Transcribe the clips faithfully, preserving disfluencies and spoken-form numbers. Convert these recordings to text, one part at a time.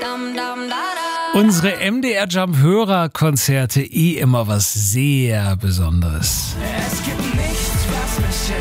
Unsere M D R Jump Hörerkonzerte, eh immer was sehr Besonderes. Es gibt nichts, was mich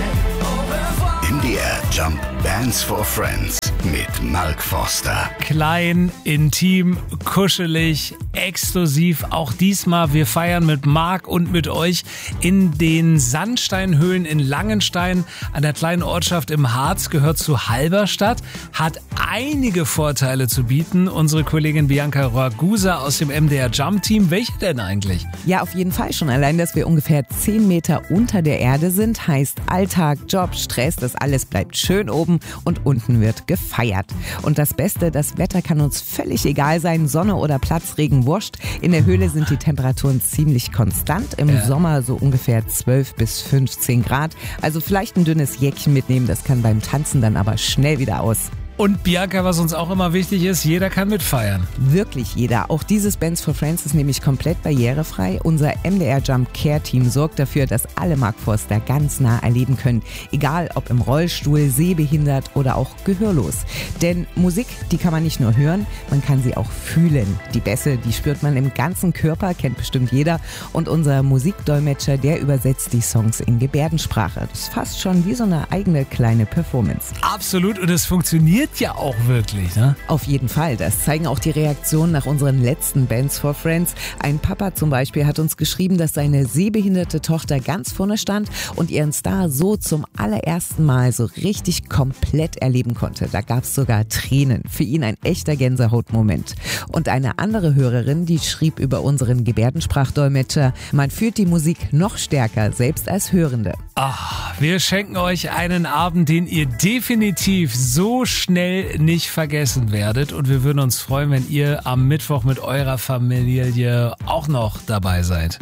M D R Jump Bands for Friends mit Mark Forster. Klein, intim, kuschelig, exklusiv. Auch diesmal, wir feiern mit Marc und mit euch in den Sandsteinhöhlen in Langenstein, einer kleinen Ortschaft im Harz, gehört zu Halberstadt, hat einige Vorteile zu bieten. Unsere Kollegin Bianca Ragusa aus dem M D R Jump Team. Welche denn eigentlich? Ja, auf jeden Fall schon. Allein, dass wir ungefähr zehn Meter unter der Erde sind, heißt Alltag, Job, Stress, das alles bleibt schön oben und unten wird gefeiert. Und das Beste, das Wetter kann uns völlig egal sein, Sonne oder Platzregen, wurscht. In der Höhle sind die Temperaturen ziemlich konstant, im Ja. Sommer so ungefähr zwölf bis fünfzehn Grad. Also vielleicht ein dünnes Jäckchen mitnehmen, das kann beim Tanzen dann aber schnell wieder aus. Und Bianca, was uns auch immer wichtig ist, jeder kann mitfeiern. Wirklich jeder. Auch dieses Bands for Friends ist nämlich komplett barrierefrei. Unser M D R Jump Care Team sorgt dafür, dass alle Mark Forster ganz nah erleben können. Egal ob im Rollstuhl, sehbehindert oder auch gehörlos. Denn Musik, die kann man nicht nur hören, man kann sie auch fühlen. Die Bässe, die spürt man im ganzen Körper, kennt bestimmt jeder. Und unser Musikdolmetscher, der übersetzt die Songs in Gebärdensprache. Das ist fast schon wie so eine eigene kleine Performance. Absolut, und es funktioniert ja auch wirklich, ne? Auf jeden Fall, das zeigen auch die Reaktionen nach unseren letzten Bands for Friends. Ein Papa zum Beispiel hat uns geschrieben, dass seine sehbehinderte Tochter ganz vorne stand und ihren Star so zum allerersten Mal so richtig komplett erleben konnte. Da gab es sogar Tränen. Für ihn ein echter Gänsehautmoment. Und eine andere Hörerin, die schrieb über unseren Gebärdensprachdolmetscher, man fühlt die Musik noch stärker, selbst als Hörende. Ach, wir schenken euch einen Abend, den ihr definitiv so schnell nicht vergessen werdet. Und wir würden uns freuen, wenn ihr am Mittwoch mit eurer Familie auch noch dabei seid.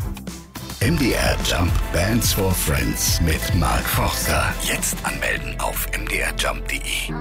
M D R Jump Bands for Friends mit Mark Forster. Jetzt anmelden auf m d r jump punkt d e.